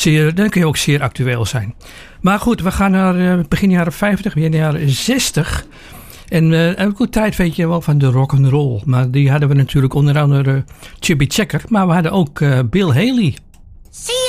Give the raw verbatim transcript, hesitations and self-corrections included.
zeer, dan kun je ook zeer actueel zijn. Maar goed, we gaan naar uh, begin jaren vijftig, begin jaren zestig. En uh, een goed tijd weet je wel van de rock'n'roll. Maar die hadden we natuurlijk onder andere uh, Chubby Checker. Maar we hadden ook uh, Bill Haley. See